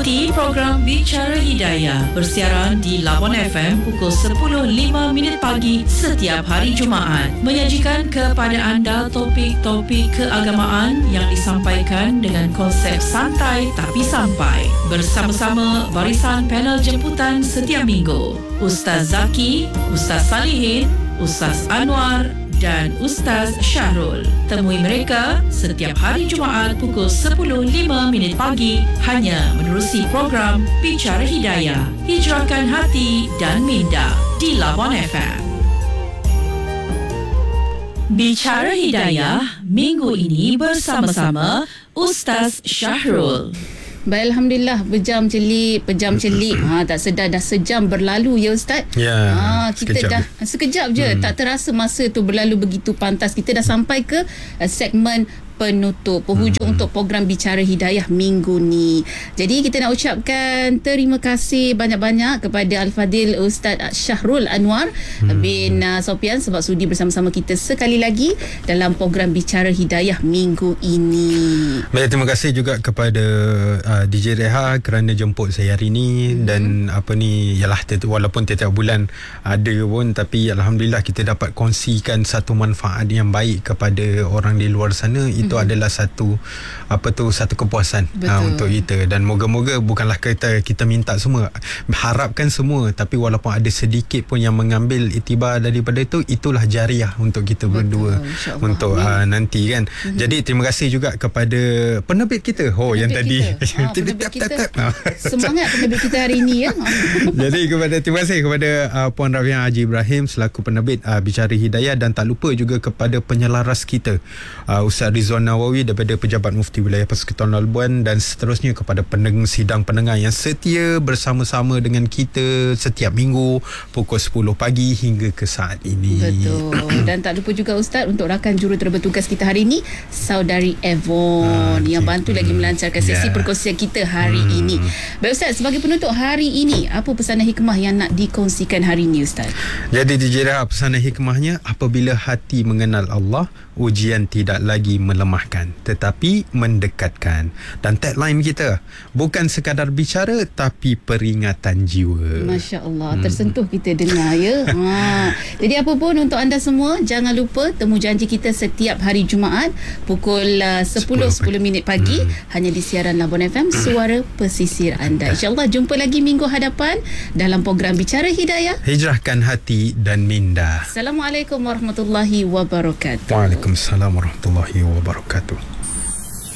Ikuti program Bicara Hidayah bersiaran di Labuan FM pukul 10.05 pagi setiap hari Jumaat. Menyajikan kepada anda topik-topik keagamaan yang disampaikan dengan konsep santai tapi sampai. Bersama-sama barisan panel jemputan setiap minggu. Ustaz Zaki, Ustaz Salihin, Ustaz Anwar dan Ustaz Syahrul. Temui mereka setiap hari Jumaat pukul 10.05 pagi hanya menerusi program Bicara Hidayah. Hijrahkan hati dan minda di Labuan FM. Bicara Hidayah minggu ini bersama-sama Ustaz Syahrul. Baik, Alhamdulillah, pejam celik. Tak sedar dah sejam berlalu ya Ustaz. Ya, kita sekejap dah sekejap je. Tak terasa masa tu berlalu begitu pantas. Kita dah sampai ke segmen penutup, penghujung untuk program Bicara Hidayah minggu ni. Jadi kita nak ucapkan terima kasih banyak-banyak kepada Al-Fadil Ustaz Syahrul Anwar bin Sofian sebab sudi bersama-sama kita sekali lagi dalam program Bicara Hidayah minggu ini. Baik, terima kasih juga kepada DJ Reha kerana jemput saya hari ni. Dan yalah, walaupun tiap-tiap bulan ada pun, tapi Alhamdulillah kita dapat kongsikan satu manfaat yang baik kepada orang di luar sana. Itu adalah satu kepuasan untuk kita. Dan moga-moga bukanlah kita minta semua, harapkan semua, tapi walaupun ada sedikit pun yang mengambil iktibar daripada itu, itulah jariah untuk kita berdua untuk nanti kan. Jadi terima kasih juga kepada penerbit kita yang tadi penerbit kita. Semangat penerbit kita hari ini ya. Jadi terima kasih kepada Puan Rafiah Haji Ibrahim selaku penerbit Bicara Hidayah, dan tak lupa juga kepada penyelaras kita Ustaz Rizwan Nawawi daripada Pejabat Mufti Wilayah Persekutuan Labuan, dan seterusnya kepada sidang pendengar yang setia bersama-sama dengan kita setiap minggu pukul 10 pagi hingga ke saat ini. Betul. Dan tak lupa juga Ustaz untuk rakan juru bertugas kita hari ini, Saudari Evon yang bantu lagi melancarkan sesi perkongsian kita hari ini. Baik Ustaz, sebagai penutup hari ini, apa pesanan hikmah yang nak dikongsikan hari ini Ustaz? Jadi dijera pesanan hikmahnya, apabila hati mengenal Allah, ujian tidak lagi melemahkan tetapi mendekatkan. Dan tagline kita, bukan sekadar bicara tapi peringatan jiwa. Masya Allah, tersentuh kita dengar ya. Jadi apa pun untuk anda semua, jangan lupa temu janji kita setiap hari Jumaat pukul 10.10 pagi hanya di siaran Labuan FM, suara pesisir anda. InsyaAllah jumpa lagi minggu hadapan dalam program Bicara Hidayah. Hijrahkan hati dan minda. Assalamualaikum warahmatullahi wabarakatuh. Waalaikumsalam warahmatullahi wabarakatuh.